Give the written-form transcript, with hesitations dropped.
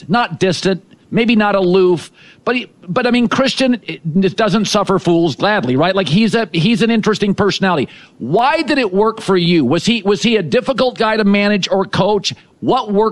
not distant, maybe not aloof, but I mean, Christian doesn't suffer fools gladly, right? Like he's an interesting personality. Why did it work for you? Was he a difficult guy to manage or coach? What worked